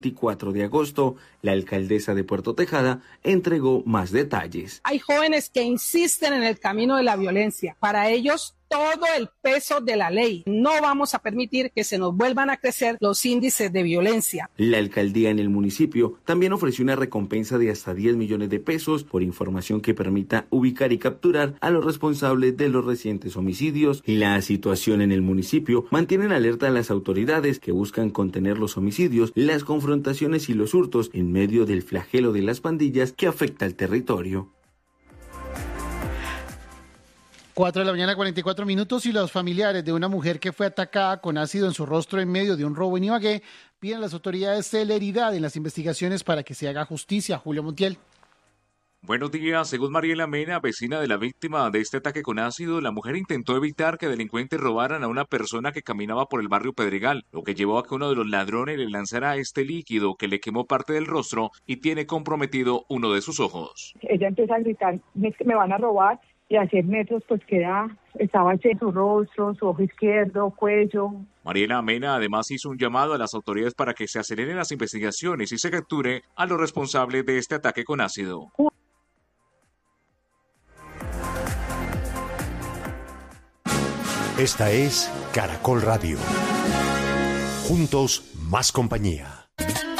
24 de agosto, la alcaldesa de Puerto Tejada entregó más detalles. Hay jóvenes que insisten en el camino de la violencia. Para ellos, todo el peso de la ley. No vamos a permitir que se nos vuelvan a crecer los índices de violencia. La alcaldía en el municipio también ofreció una recompensa de hasta 10 millones de pesos por información que permita ubicar y capturar a los responsables de los recientes homicidios. La situación en el municipio mantiene en alerta a las autoridades que buscan contener los homicidios, las confrontaciones y los hurtos en medio del flagelo de las pandillas que afecta al territorio. 4 de la mañana, 44 minutos, y los familiares de una mujer que fue atacada con ácido en su rostro en medio de un robo en Ibagué piden a las autoridades celeridad en las investigaciones para que se haga justicia. Julio Montiel. Buenos días. Según Mariela Mena, vecina de la víctima de este ataque con ácido, la mujer intentó evitar que delincuentes robaran a una persona que caminaba por el barrio Pedregal, lo que llevó a que uno de los ladrones le lanzara este líquido que le quemó parte del rostro y tiene comprometido uno de sus ojos. Ella empieza a gritar, me van a robar, y a 100 metros pues estaba en su rostro, su ojo izquierdo, cuello. Mariela Mena además hizo un llamado a las autoridades para que se aceleren las investigaciones y se capture a los responsables de este ataque con ácido. Esta es Caracol Radio. Juntos, más compañía.